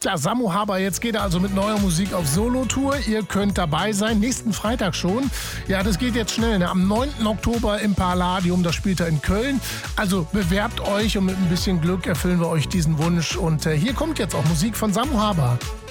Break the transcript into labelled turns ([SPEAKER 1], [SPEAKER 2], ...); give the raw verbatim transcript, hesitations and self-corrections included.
[SPEAKER 1] Tja, Samu Haber, jetzt geht er also mit neuer Musik auf Solo-Tour. Ihr könnt dabei sein, nächsten Freitag schon. Ja, das geht jetzt schnell, ne? Am neunten Oktober im Palladium, da spielt er in Köln. Also bewerbt euch und mit ein bisschen Glück erfüllen wir euch diesen Wunsch. Und äh, hier kommt jetzt auch Musik von Samu Haber.